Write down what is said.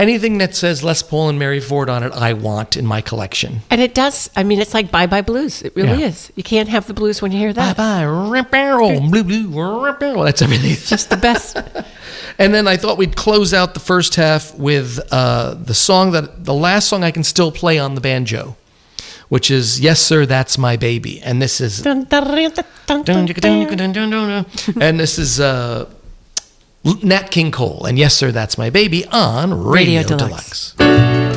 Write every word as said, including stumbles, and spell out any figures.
anything that says Les Paul and Mary Ford on it, I want in my collection. And it does. I mean, it's like Bye Bye Blues. It really Yeah. is. You can't have the blues when you hear that. Bye bye, blue blue. That's everything. Just the best. And then I thought we'd close out the first half with uh, the song that the last song I can still play on the banjo, which is "Yes Sir, That's My Baby," and this is Dun, dun, dun, dun, dun, dun. and this is uh, Nat King Cole and "Yes Sir, That's My Baby" on Radio, Radio Deluxe. Deluxe.